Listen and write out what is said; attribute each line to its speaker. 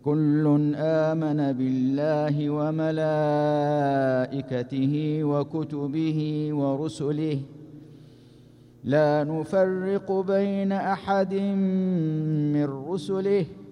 Speaker 1: كل آمن بالله وملائكته وكتبه ورسله لا نفرق بين أحد من رسله